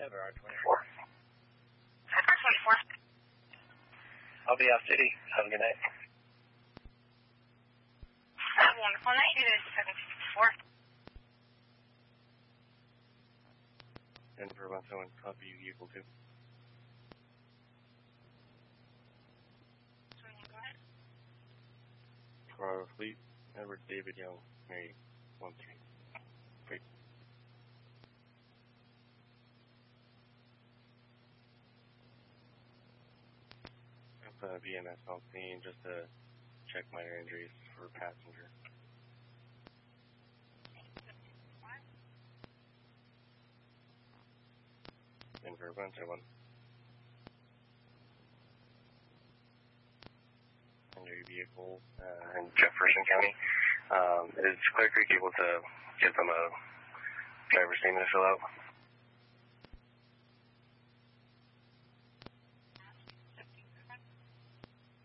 Denver, R24. R24. I'll be off duty. Have a good night. Have a wonderful night. It is 7:54. Denver 171, copy you, vehicle 2. Go ahead. Colorado Fleet, Edward David Young, Mary 13. Great. VMS on scene just to check minor injuries for passenger. Denver 171. And your vehicle in Jefferson County. Is Clear Creek able to give them a driver's statement to fill out?